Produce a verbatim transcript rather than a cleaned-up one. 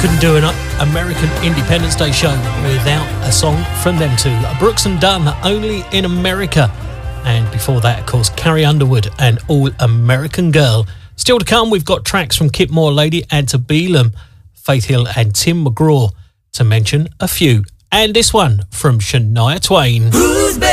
couldn't do an American Independence Day show without a song from them two. Brooks and Dunn, Only in America. And before that, of course, Carrie Underwood and All American Girl. Still to come, we've got tracks from Kip Moore, Lady Antebellum, Faith Hill and Tim McGraw, to mention a few. And this one from Shania Twain. Who's